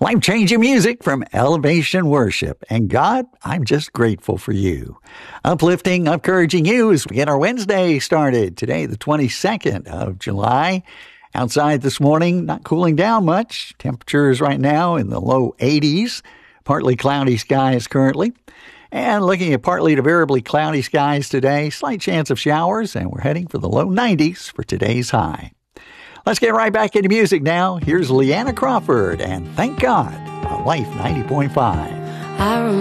Life-changing music from Elevation Worship. And God, I'm just grateful for you. Uplifting, encouraging you as we get our Wednesday started. Today, the 22nd of July. Outside this morning, not cooling down much. Temperatures right now in the low 80s. Partly cloudy skies currently. And looking at partly to variably cloudy skies today, slight chance of showers, and we're heading for the low 90s for today's high. Let's get right back into music now. Here's Leanna Crawford and Thank God on Life 90.5.